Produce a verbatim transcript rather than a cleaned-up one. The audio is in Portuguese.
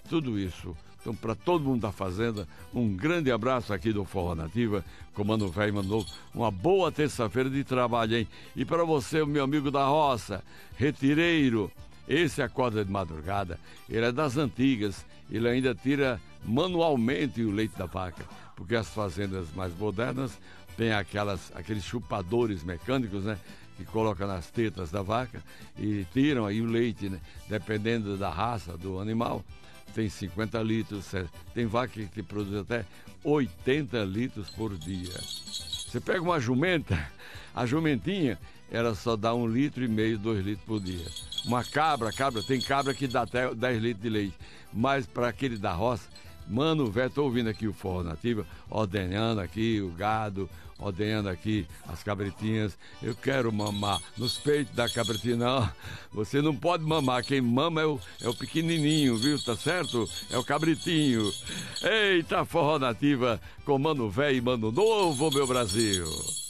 tudo isso. Então, para todo mundo da fazenda, um grande abraço aqui do Forró Nativa, com Mano Velho e Mano Novo. Uma boa terça-feira de trabalho, hein? E para você, o meu amigo da roça, retireiro, esse acorda de madrugada, ele é das antigas, ele ainda tira manualmente o leite da vaca, porque as fazendas mais modernas têm aquelas, aqueles chupadores mecânicos, né? Que colocam nas tetas da vaca e tiram aí o leite, né? Dependendo da raça do animal. Tem cinquenta litros, tem vaca que produz até oitenta litros por dia. Você pega uma jumenta, a jumentinha, ela só dá um litro e meio, dois litros por dia. Uma cabra, cabra, tem cabra que dá até dez litros de leite. Mas para aquele da roça, Mano Velho, tô ouvindo aqui o Forró Nativa, ordenhando aqui o gado, ordenhando aqui as cabritinhas. Eu quero mamar nos peitos da cabritinha, não. Você não pode mamar, quem mama é o, é o pequenininho, viu? Tá certo? É o cabritinho. Eita, Forró Nativa com Mano Velho e Mano Novo, meu Brasil.